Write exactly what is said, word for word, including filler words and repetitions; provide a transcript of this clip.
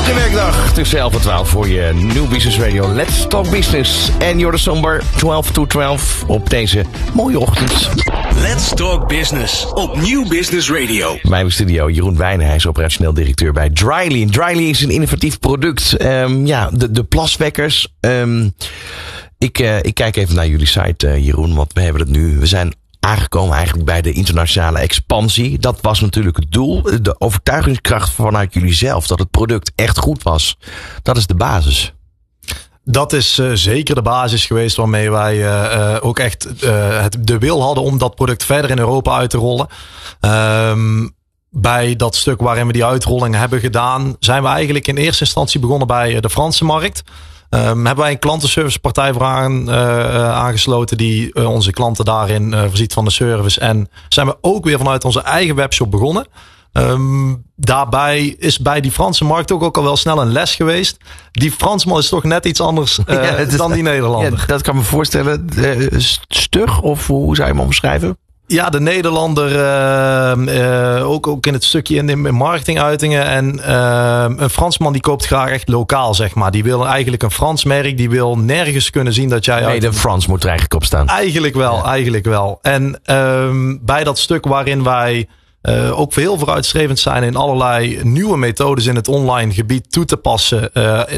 Elke werkdag tussen elf en twaalf voor je New Business Radio. Let's Talk Business. En Jordan Somber, twaalf to twaalf op deze mooie ochtend. Let's Talk Business op New Business Radio. Bij mijn studio Jeroen Wijnen, hij is operationeel directeur bij Dryly. Dryly is een innovatief product. Um, ja, de, de plaswekkers. Um, ik, uh, ik kijk even naar jullie site, uh, Jeroen, want we hebben het nu. We zijn aangekomen eigenlijk bij de internationale expansie. Dat was natuurlijk het doel. De overtuigingskracht vanuit jullie zelf, dat het product echt goed was. Dat is de basis. Dat is uh, zeker de basis geweest waarmee wij uh, uh, ook echt uh, het, de wil hadden om dat product verder in Europa uit te rollen. Um, bij dat stuk waarin we die uitrolling hebben gedaan, zijn we eigenlijk in eerste instantie begonnen bij de Franse markt. Um, hebben wij een klantenservicepartij voor aan, uh, aangesloten die uh, onze klanten daarin uh, voorziet van de service. En zijn we ook weer vanuit onze eigen webshop begonnen. Um, daarbij is bij die Franse markt ook, ook al wel snel een les geweest. Die Fransman is toch net iets anders uh, ja, is, dan die Nederlander. Ja, dat kan me voorstellen. Uh, stug of hoe zou je hem omschrijven? Ja, de Nederlander, uh, uh, ook, ook in het stukje in de marketinguitingen. En uh, een Fransman die koopt graag echt lokaal, zeg maar. Die wil eigenlijk een Frans merk. Die wil nergens kunnen zien dat jij... Nee, de Frans moet er eigenlijk op staan. Eigenlijk wel, ja. eigenlijk wel. En uh, bij dat stuk waarin wij uh, ook heel vooruitstrevend zijn in allerlei nieuwe methodes in het online gebied toe te passen. Uh,